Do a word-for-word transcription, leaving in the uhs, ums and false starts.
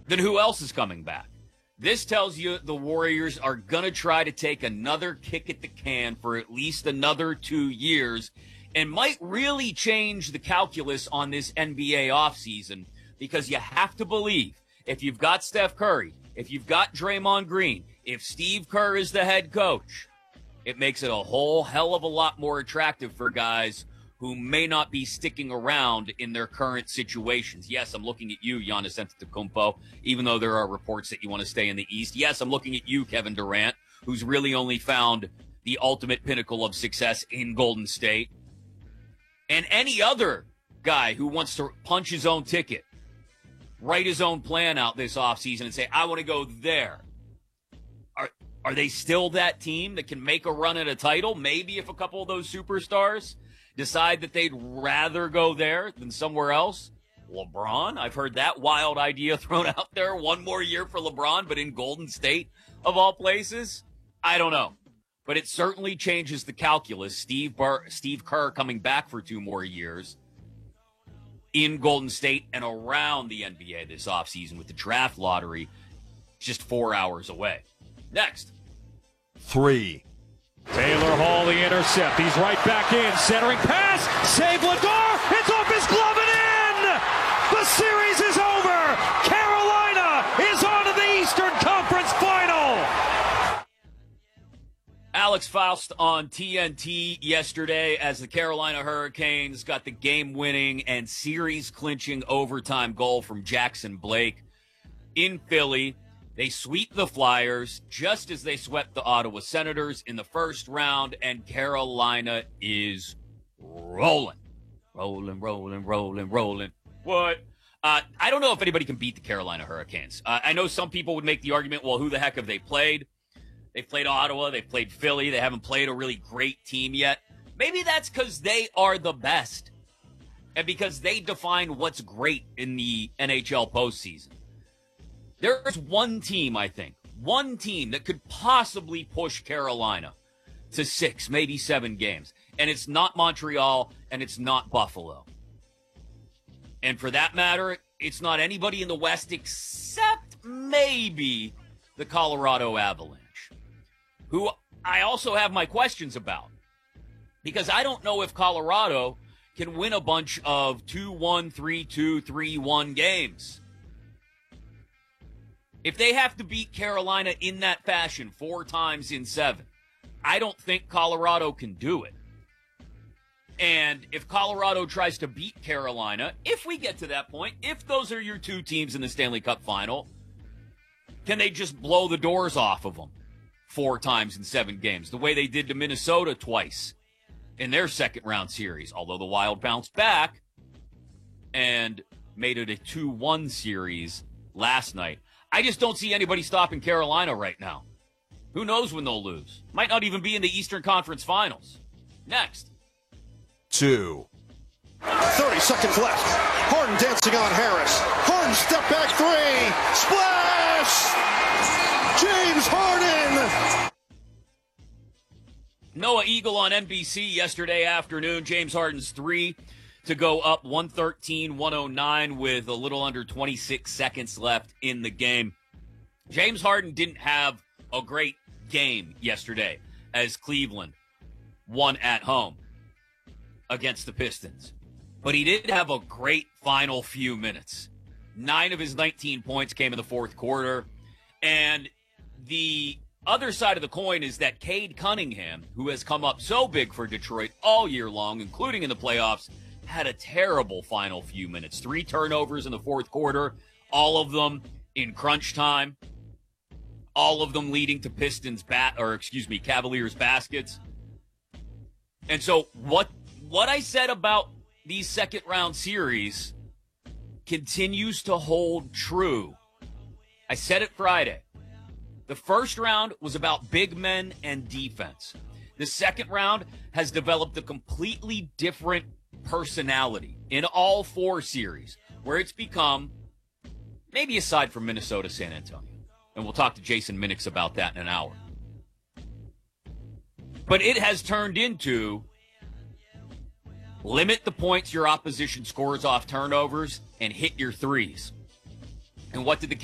then who else is coming back? This tells you the Warriors are going to try to take another kick at the can for at least another two years and might really change the calculus on this N B A offseason, because you have to believe if you've got Steph Curry, if you've got Draymond Green, if Steve Kerr is the head coach, it makes it a whole hell of a lot more attractive for guys who may not be sticking around in their current situations. Yes, I'm looking at you, Giannis Antetokounmpo, even though there are reports that you want to stay in the East. Yes, I'm looking at you, Kevin Durant, who's really only found the ultimate pinnacle of success in Golden State. And any other guy who wants to punch his own ticket, write his own plan out this offseason and say, I want to go there. Are, are they still that team that can make a run at a title? Maybe if a couple of those superstars decide that they'd rather go there than somewhere else. LeBron, I've heard that wild idea thrown out there. One more year for LeBron, but in Golden State, of all places. I don't know. But it certainly changes the calculus. Steve Bar- Steve Kerr coming back for two more years in Golden State and around the N B A this offseason with the draft lottery just four hours away. Next. Three. Taylor Hall, the intercept. He's right back in. Centering pass. Save Lador. It's off his glove and in. The series is over. Carolina is on to the Eastern Conference Final. Alex Faust on T N T yesterday as the Carolina Hurricanes got the game-winning and series-clinching overtime goal from Jackson Blake in Philly. They sweep the Flyers just as they swept the Ottawa Senators in the first round, and Carolina is rolling. Rolling, rolling, rolling, rolling. What? Uh, I don't know if anybody can beat the Carolina Hurricanes. Uh, I know some people would make the argument, well, who the heck have they played? They've played Ottawa. They've played Philly. They haven't played a really great team yet. Maybe that's because they are the best and because they define what's great in the N H L postseason. There's one team, I think, one team that could possibly push Carolina to six, maybe seven games. And it's not Montreal, and it's not Buffalo. And for that matter, it's not anybody in the West except maybe the Colorado Avalanche, who I also have my questions about. Because I don't know if Colorado can win a bunch of two one, three two, three one games. If they have to beat Carolina in that fashion four times in seven, I don't think Colorado can do it. And if Colorado tries to beat Carolina, if we get to that point, if those are your two teams in the Stanley Cup final, can they just blow the doors off of them four times in seven games, the way they did to Minnesota twice in their second round series, although the Wild bounced back and made it a two one series last night. I just don't see anybody stopping Carolina right now. Who knows when they'll lose? Might not even be in the Eastern Conference Finals. Next. Two. thirty seconds left. Harden dancing on Harris. Harden step back three. Splash! James Harden! Noah Eagle on N B C yesterday afternoon. James Harden's three to go up one thirteen one oh nine with a little under twenty-six seconds left in the game. James Harden didn't have a great game yesterday as Cleveland won at home against the Pistons. But he did have a great final few minutes. Nine of his nineteen points came in the fourth quarter. And the other side of the coin is that Cade Cunningham, who has come up so big for Detroit all year long, including in the playoffs, had a terrible final few minutes. Three turnovers in the fourth quarter, all of them in crunch time, all of them leading to Pistons bat, or excuse me, Cavaliers baskets. And so what what I said about these second round series continues to hold true. I said it Friday. The first round was about big men and defense. The second round has developed a completely different personality in all four series, where it's become, maybe aside from Minnesota, San Antonio, and we'll talk to Jason Minix about that in an hour, but it has turned into limit the points your opposition scores off turnovers and hit your threes. And what did the